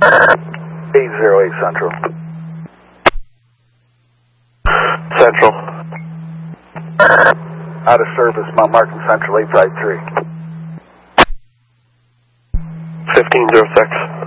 808 Central. Central. Out of service, Mount Markham Central 853. 1506.